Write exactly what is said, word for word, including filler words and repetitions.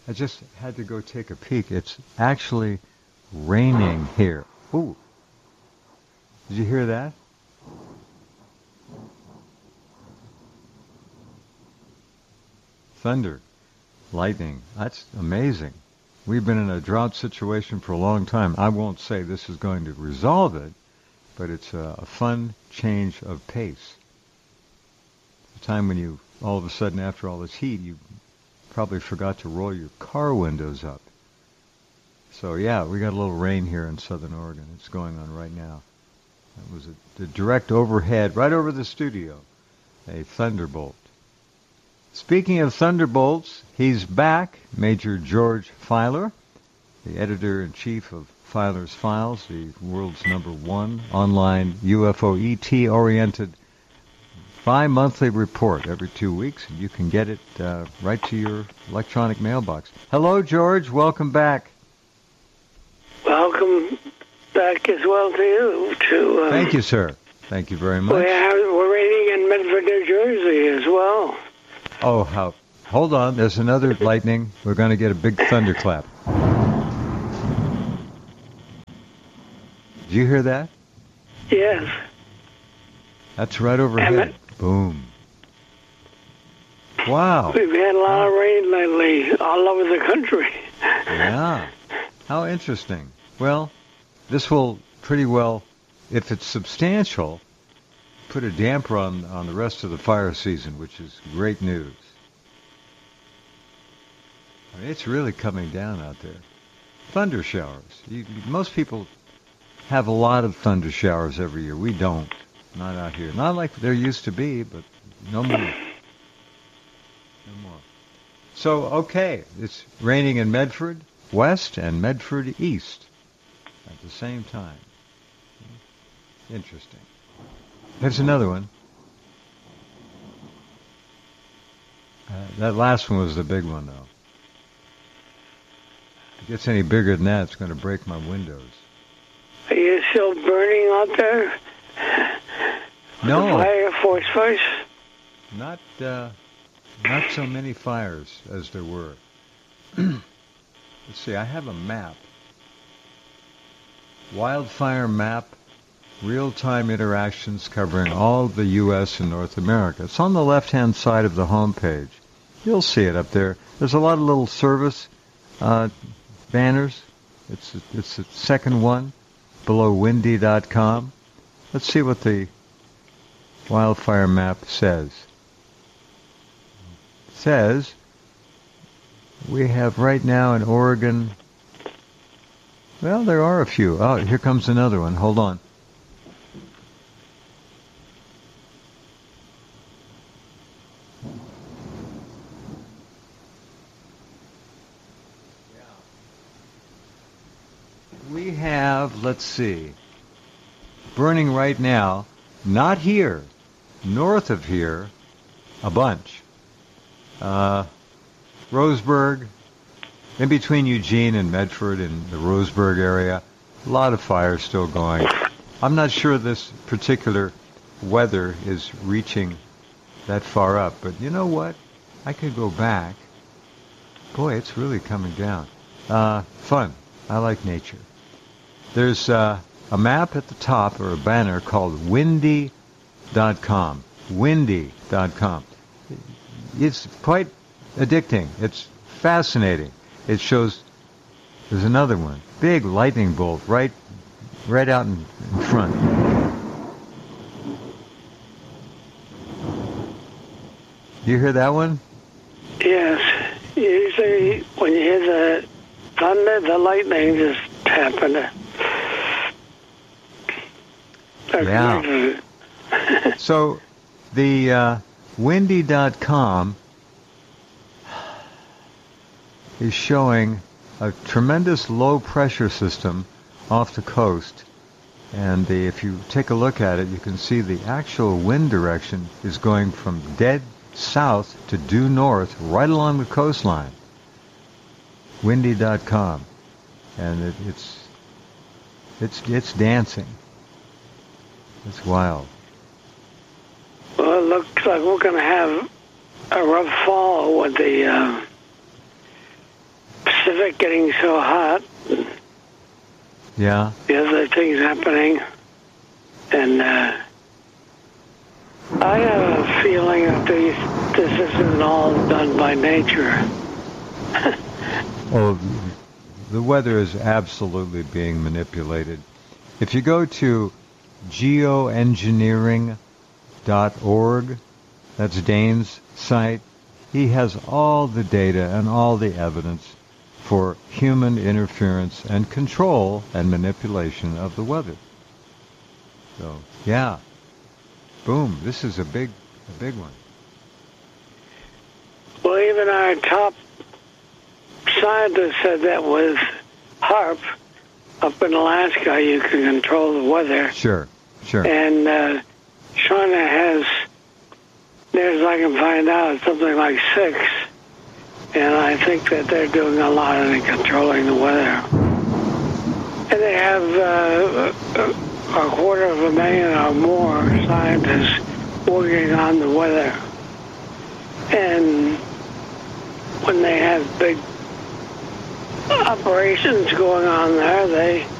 I just had to go take a peek. It's actually raining here. Ooh. Did you hear that? Thunder, lightning. That's amazing. We've been in a drought situation for a long time. I won't say this is going to resolve it, but it's a, a fun change of pace. The time when you, all of a sudden, after all this heat, you probably forgot to roll your car windows up. So yeah, we got a little rain here in Southern Oregon. It's going on right now. That was a, the direct overhead, right over the studio, a thunderbolt. Speaking of thunderbolts, he's back, Major George Filer, the editor-in-chief of Filer's Files, the world's number one online U F O E T-oriented bi-monthly report every two weeks, and you can get it uh, right to your electronic mailbox. Hello, George. Welcome back. Welcome back as well to you. To um, Thank you, sir. Thank you very much. We have, we're raining in Medford, New Jersey as well. Oh, how... Hold on. There's another lightning. We're going to get a big thunderclap. Did you hear that? Yes. That's right overhead. Boom. Wow. We've had a lot of rain lately all over the country. Yeah. How interesting. Well, this will pretty well, if it's substantial, put a damper on, on the rest of the fire season, which is great news. I mean, it's really coming down out there. Thunder showers. You, most people have a lot of thunder showers every year. We don't. Not out here. Not like there used to be, but no more. No more. So, okay, it's raining in Medford West and Medford East at the same time. Interesting. There's another one. Uh, that last one was the big one, though. If it gets any bigger than that, it's going to break my windows. Are you still burning out there? No. The fire force fires? Not, uh, not so many fires as there were. Let's see, I have a map. Wildfire map, real-time interactions covering all of the U S and North America. It's on the left-hand side of the home page. You'll see it up there. There's a lot of little service uh, banners. It's it's the second one below windy dot com. Let's see what the wildfire map says. It says we have right now in Oregon, well, there are a few. Oh, here comes another one. Hold on. We have, let's see, burning right now, not here, north of here, a bunch. Uh, Roseburg, in between Eugene and Medford in the Roseburg area, a lot of fires still going. I'm not sure this particular weather is reaching that far up, but you know what? I could go back. Boy, it's really coming down. Uh, fun. I like nature. There's uh, a map at the top, or a banner, called windy dot com. windy dot com. It's quite addicting. It's fascinating. It shows, there's another one, big lightning bolt right right out in, in front. You hear that one? Yes. Usually when you hear the thunder, the lightning just happened. Yeah. So the uh, windy dot com is showing a tremendous low pressure system off the coast, and the, if you take a look at it, you can see the actual wind direction is going from dead south to due north right along the coastline. windy dot com, and it, it's it's it's dancing. It's wild. Well, it looks like we're going to have a rough fall with the uh, Pacific getting so hot. Yeah. The other things happening. And uh, I have a feeling that these, this isn't all done by nature. Oh, the weather is absolutely being manipulated. If you go to geoengineering dot org, that's Dane's site, he has all the data and all the evidence for human interference and control and manipulation of the weather. So, yeah. Boom. This is a big, a big one. Well, even our top scientist said that with HAARP up in Alaska, you can control the weather. Sure, sure. And uh, China has, near as I can find out, something like six. And I think that they're doing a lot in controlling the weather. And they have uh, a quarter of a million or more scientists working on the weather. And when they have big operations going on there, they